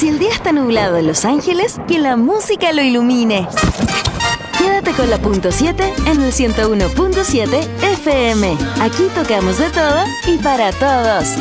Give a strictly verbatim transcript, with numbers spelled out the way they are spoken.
Si el día está nublado en Los Ángeles, que la música lo ilumine. Quédate con la punto siete en el ciento uno punto siete F M. Aquí tocamos de todo y para todos.